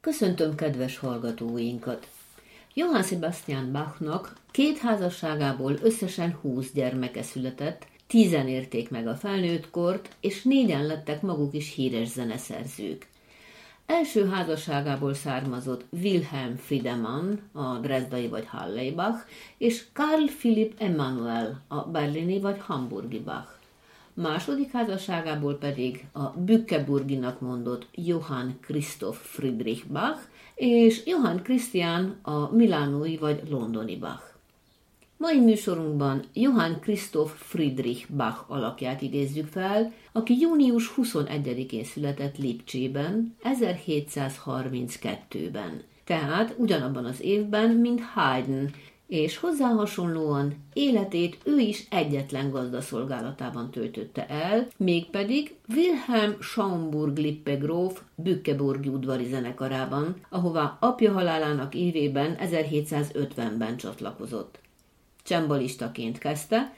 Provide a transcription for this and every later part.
Köszöntöm kedves hallgatóinkat! Johann Sebastian Bachnak 2 házasságából összesen 20 gyermeke született, 10-en érték meg a felnőttkort, és 4-en lettek maguk is híres zeneszerzők. Első házasságából származott Wilhelm Friedemann, a dresdai vagy Hallei Bach, és Karl Philipp Emanuel, a berlini vagy hamburgi Bach. Második házasságából pedig a bückeburginak mondott Johann Christoph Friedrich Bach és Johann Christian, a milánói vagy londoni Bach. Mai műsorunkban Johann Christoph Friedrich Bach alakját idézzük fel, aki június 21-én született Lipcsében, 1732-ben, tehát ugyanabban az évben, mint Haydn, és hozzá hasonlóan életét ő is egyetlen gazdaszolgálatában töltötte el, mégpedig Wilhelm Schaumburg-Lippe gróf bückeburgi udvari zenekarában, ahová apja halálának évében 1750-ben csatlakozott. Cembalistaként kezdte,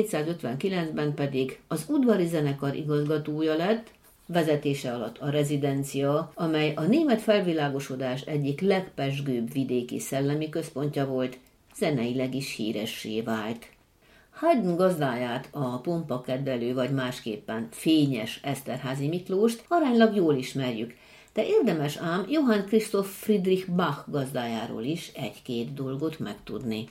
1759-ben pedig az udvari zenekar igazgatója lett, vezetése alatt a rezidencia, amely a német felvilágosodás egyik legpezsgőbb vidéki szellemi központja volt, zeneileg is híressé vált. Haydn gazdáját, a pompakedvelő vagy másképpen fényes Eszterházy Miklóst aránylag jól ismerjük, de érdemes ám Johann Christoph Friedrich Bach gazdájáról is egy-két dolgot megtudni.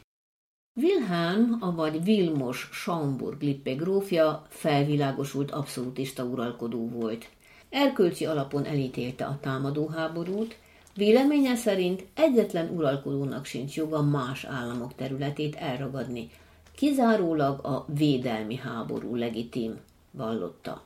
Wilhelm, avagy Vilmos Schaumburg-Lippe grófja felvilágosult abszolútista uralkodó volt. Erkölcsi alapon elítélte a támadóháborút, véleménye szerint egyetlen uralkodónak sincs joga más államok területét elragadni, kizárólag a védelmi háború legitim, vallotta.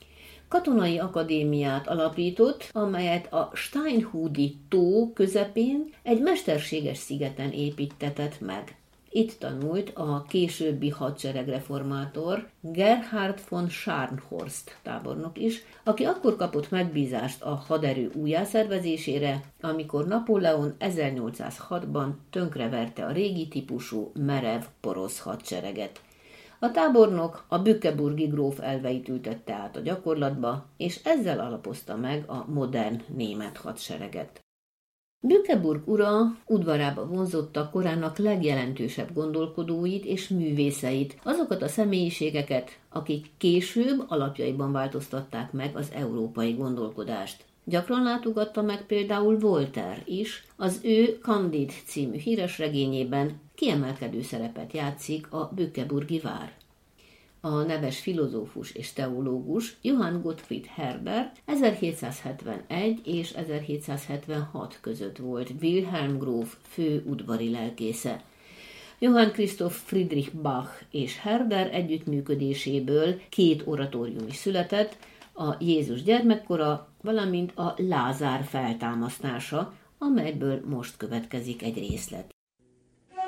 Katonai akadémiát alapított, amelyet a Steinhudi tó közepén egy mesterséges szigeten építtetett meg. Itt tanult a későbbi hadseregreformátor Gerhard von Scharnhorst tábornok is, aki akkor kapott megbízást a haderő újjászervezésére, amikor Napóleon 1806-ban tönkreverte a régi típusú merev porosz hadsereget. A tábornok a bückeburgi gróf elveit ültette át a gyakorlatba, és ezzel alapozta meg a modern német hadsereget. Bückeburg ura udvarába vonzotta korának legjelentősebb gondolkodóit és művészeit, azokat a személyiségeket, akik később alapjaiban változtatták meg az európai gondolkodást. Gyakran látogatta meg például Voltaire is, az ő Candide című híres regényében kiemelkedő szerepet játszik a bückeburgi vár. A neves filozófus és teológus Johann Gottfried Herder 1771 és 1776 között volt Wilhelm gróf fő udvari lelkésze. Johann Christoph Friedrich Bach és Herder együttműködéséből 2 oratórium is született, a Jézus gyermekkora, valamint a Lázár feltámasztása, amelyből most következik egy részlet.